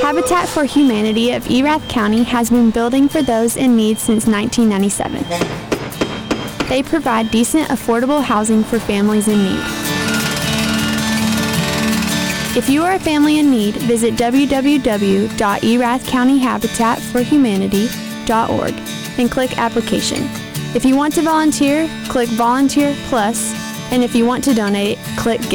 Habitat for Humanity of Erath County has been building for those in need since 1997. They provide decent, affordable housing for families in need. If you are a family in need, visit www.erathcountyhabitatforhumanity.org and click Application. If you want to volunteer, click Volunteer Plus, and if you want to donate, click Give.